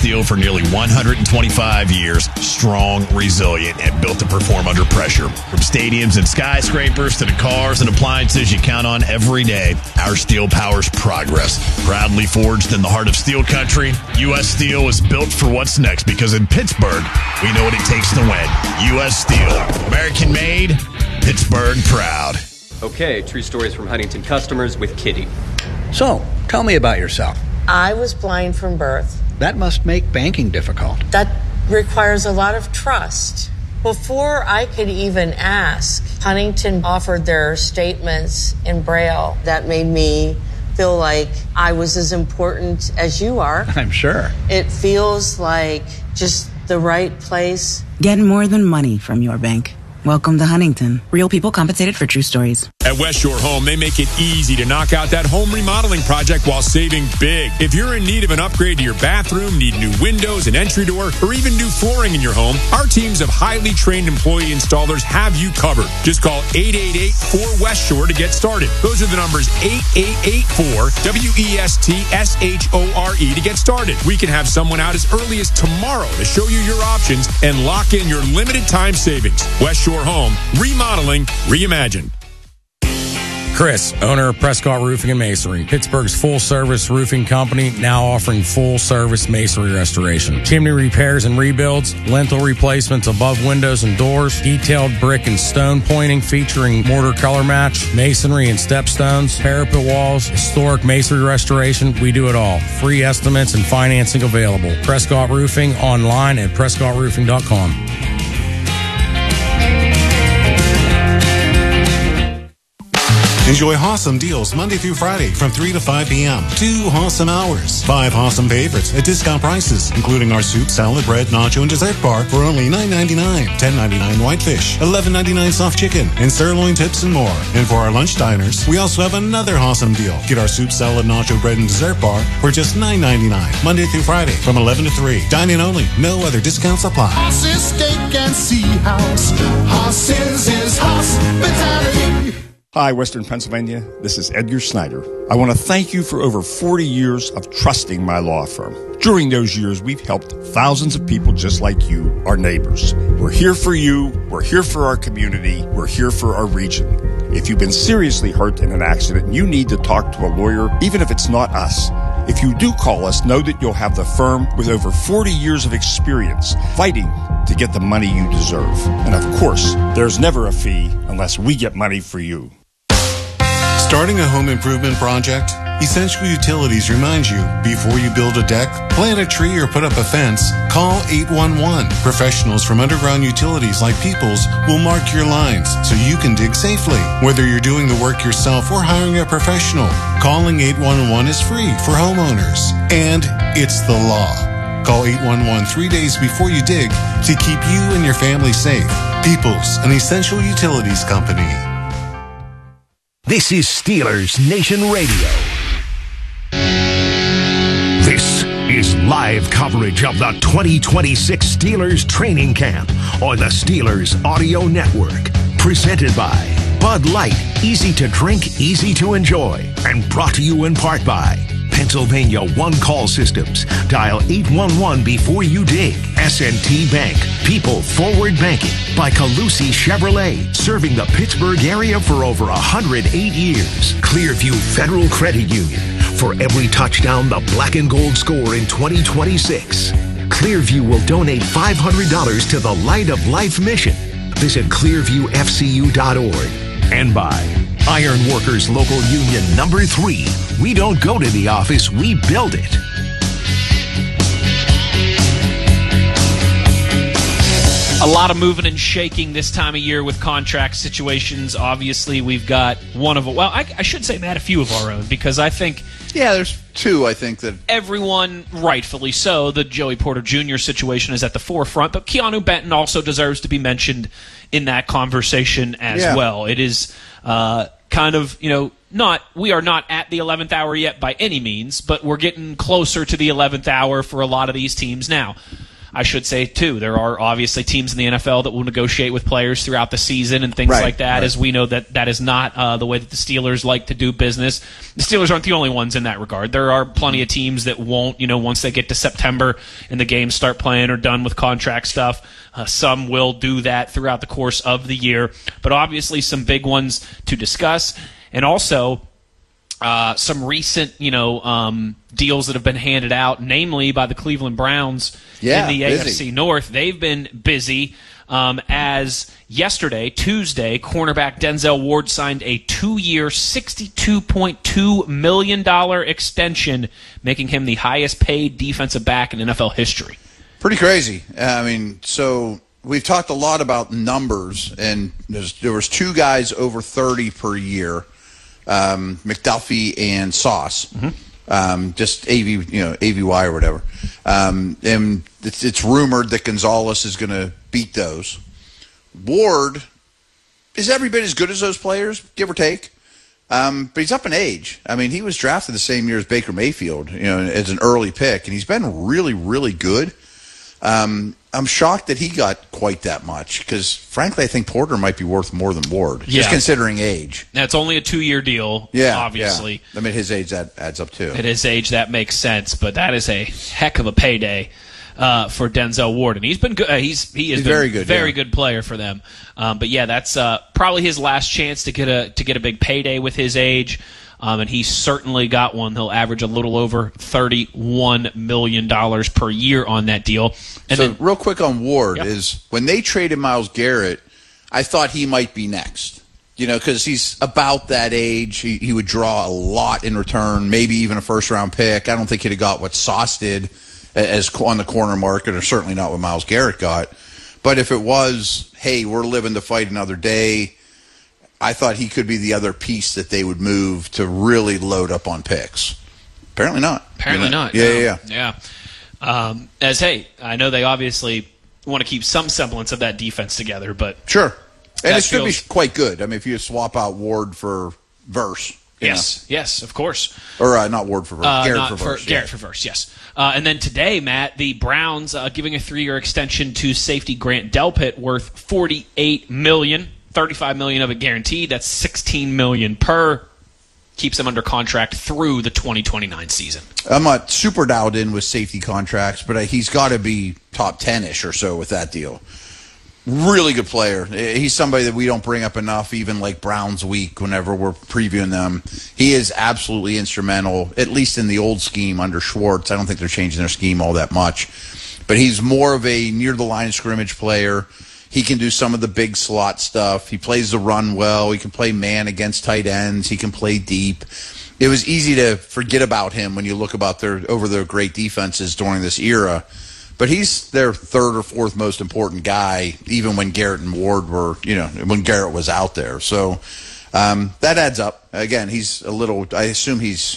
Steel for nearly 125 years. Strong, resilient, and built to perform under pressure. From stadiums and skyscrapers to the cars and appliances you count on every day, our steel powers progress. Proudly forged in the heart of steel country, U.S. Steel is built for what's next because in Pittsburgh, we know what it takes to win. U.S. Steel. American made, Pittsburgh proud. Okay, true stories from Huntington customers with Kitty. So, tell me about yourself. I was blind from birth. That must make banking difficult. That requires a lot of trust. Before I could even ask, Huntington offered their statements in Braille. That made me feel like I was as important as you are. I'm sure. It feels like just the right place. Get more than money from your bank. Welcome to Huntington. Real people compensated for true stories. At West Shore Home, they make it easy to knock out that home remodeling project while saving big. If you're in need of an upgrade to your bathroom, need new windows, an entry door, or even new flooring in your home, our teams of highly trained employee installers have you covered. Just call 888-4West Shore to get started. Those are the numbers 8884-WESTSHORE to get started. We can have someone out as early as tomorrow to show you your options and lock in your limited time savings. West Shore Home, remodeling, reimagined. Chris, owner of Prescott Roofing and Masonry, Pittsburgh's full-service roofing company, now offering full-service masonry restoration. Chimney repairs and rebuilds, lintel replacements above windows and doors, detailed brick and stone pointing featuring mortar color match, masonry and stepstones, parapet walls, historic masonry restoration. We do it all. Free estimates and financing available. Prescott Roofing online at PrescottRoofing.com. Enjoy awesome deals Monday through Friday from 3 to 5 p.m. 2 awesome hours. 5 awesome favorites at discount prices, including our soup, salad, bread, nacho, and dessert bar for only $9.99. $10.99 whitefish, $11.99 soft chicken, and sirloin tips and more. And for our lunch diners, we also have another awesome deal. Get our soup, salad, nacho, bread, and dessert bar for just $9.99. Monday through Friday from 11 to 3. Dine-in only. No other discounts apply. Hoss's Steak and Sea House. Hoss's is hospitality. Hi, Western Pennsylvania. This is Edgar Snyder. I want to thank you for over 40 years of trusting my law firm. During those years, we've helped thousands of people just like you, our neighbors. We're here for you. We're here for our community. We're here for our region. If you've been seriously hurt in an accident and you need to talk to a lawyer, even if it's not us, if you do call us, know that you'll have the firm with over 40 years of experience fighting to get the money you deserve. And of course, there's never a fee unless we get money for you. Starting a home improvement project? Essential Utilities reminds you, before you build a deck, plant a tree, or put up a fence, call 811. Professionals from Underground Utilities like Peoples will mark your lines so you can dig safely. Whether you're doing the work yourself or hiring a professional, calling 811 is free for homeowners. And it's the law. Call 811 3 days before you dig to keep you and your family safe. Peoples, an Essential Utilities company. This is Steelers Nation Radio. This is live coverage of the 2026 Steelers training camp on the Steelers Audio Network. Presented by Bud Light, easy to drink, easy to enjoy. And brought to you in part by Pennsylvania One Call Systems. Dial 811 before you dig. S&T Bank. People Forward Banking. By Calusi Chevrolet. Serving the Pittsburgh area for over 108 years. Clearview Federal Credit Union. For every touchdown the black and gold score in 2026. Clearview will donate $500 to the Light of Life mission. Visit clearviewfcu.org. And by Iron Workers Local Union number 3. We don't go to the office, we build it. A lot of moving and shaking this time of year with contract situations. Obviously, we've got one of, well, I should say, Matt, a few of our own, because I think... Yeah, there's two, I think, that... Everyone, rightfully so, the Joey Porter Jr. situation is at the forefront, but Keanu Benton also deserves to be mentioned in that conversation as well. It is kind of, we are not at the 11th hour yet by any means, but we're getting closer to the 11th hour for a lot of these teams now. I should say, too, there are obviously teams in the NFL that will negotiate with players throughout the seson and things like that, as we know that is not the way that the Steelers like to do business. The Steelers aren't the only ones in that regard. There are plenty of teams that won't, once they get to September and the games start playing or done with contract stuff, some will do that throughout the course of the year. But obviously some big ones to discuss. And also some recent, deals that have been handed out, namely by the Cleveland Browns in the AFC North. They've been busy. As yesterday, Tuesday, cornerback Denzel Ward signed a 2-year, $62.2 million extension, making him the highest-paid defensive back in NFL history. Pretty crazy. So we've talked a lot about numbers, and there was 2 guys over 30 per year. McDuffie and Sauce, just AVY or whatever. And it's rumored that Gonzalez is going to beat those. Ward is every bit as good as those players, give or take. But he's up in age. He was drafted the same year as Baker Mayfield, as an early pick, and he's been really, really good. I'm shocked that he got quite that much because, frankly, I think Porter might be worth more than Ward, just considering age. Now, it's only a 2-year deal, obviously. Yeah. His age, that adds up, too. At his age, that makes sense, but that is a heck of a payday for Denzel Ward. And he's been good. He's been very good. Very good player for them. But, that's probably his last chance to get a big payday with his age. And he's certainly got one. He'll average a little over $31 million per year on that deal. And so real quick on Ward is when they traded Myles Garrett, I thought he might be next. Because he's about that age. He would draw a lot in return, maybe even a first-round pick. I don't think he'd have got what Sauce did as on the corner market, or certainly not what Myles Garrett got. But if it was, hey, we're living to fight another day, I thought he could be the other piece that they would move to really load up on picks. Apparently not. Apparently not. Yeah. I know they obviously want to keep some semblance of that defense together, but sure. And it should be quite good. If you swap out Ward for Verse. Yes, of course. Or not Ward for Verse. Garrett for Verse. Garrett for Verse, yes. And then today, Matt, the Browns giving a 3-year extension to safety Grant Delpit worth $48 million. $35 million of it guaranteed. That's $16 million per. Keeps him under contract through the 2029 season. I'm not super dialed in with safety contracts, but he's got to be top 10-ish or so with that deal. Really good player. He's somebody that we don't bring up enough, even like Browns Week whenever we're previewing them. He is absolutely instrumental, at least in the old scheme under Schwartz. I don't think they're changing their scheme all that much. But he's more of a near-the-line of scrimmage player. He can do some of the big slot stuff. He plays the run well. He can play man against tight ends. He can play deep. It was easy to forget about him when you look about over their great defenses during this era. But he's their 3rd or 4th most important guy, even when Garrett and Ward were, when Garrett was out there. So that adds up. Again, he's I assume he's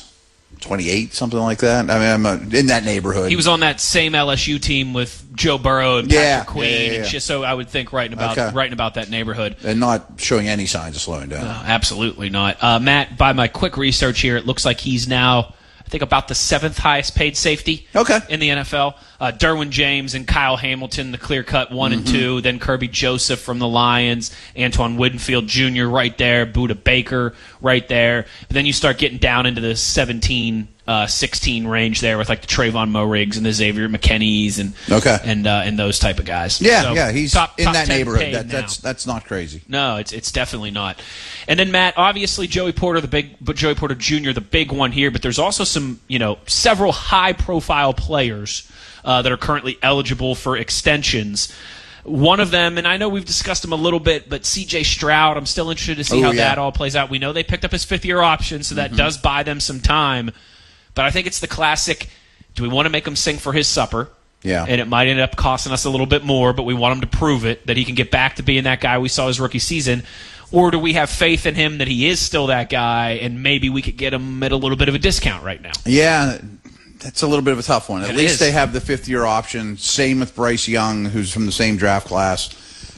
28, something like that. I'm in that neighborhood. He was on that same LSU team with Joe Burrow and Patrick Queen. Yeah. And so I would think writing about that neighborhood. And not showing any signs of slowing down. Absolutely not. Matt, by my quick research here, it looks like he's now, I think, about the 7th highest paid safety in the NFL. Derwin James and Kyle Hamilton, the clear-cut 1 and 2. Then Kirby Joseph from the Lions. Antoine Winfield Jr. right there. Budda Baker right there. But then you start getting down into the 17, 16 range there with like the Trayvon Moe-Riggs and the Xavier McKinney's and those type of guys. Yeah, he's top in that neighborhood. That's not crazy. No, it's definitely not. And then Matt, obviously Joey Porter Jr., the big one here, but there's also some, several high-profile players that are currently eligible for extensions. One of them, and I know we've discussed him a little bit, but C.J. Stroud, I'm still interested to see how that all plays out. We know they picked up his 5th-year option, so that does buy them some time. But I think it's the classic, do we want to make him sing for his supper? Yeah. And it might end up costing us a little bit more, but we want him to prove it, that he can get back to being that guy we saw his rookie season. Or do we have faith in him that he is still that guy, and maybe we could get him at a little bit of a discount right now? Yeah, that's a little bit of a tough one. At least they have the 5th-year option. Same with Bryce Young, who's from the same draft class,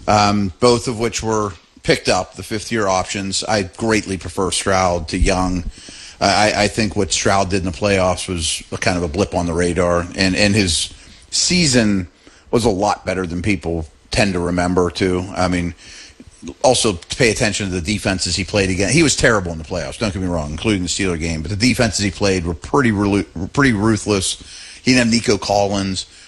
both of which were picked up, the 5th-year options. I greatly prefer Stroud to Young. I think what Stroud did in the playoffs was kind of a blip on the radar, and his season was a lot better than people tend to remember, too. I mean, also to pay attention to the defenses he played against. He was terrible in the playoffs, don't get me wrong, including the Steeler game. But the defenses he played were pretty ruthless. He didn't have Nico Collins,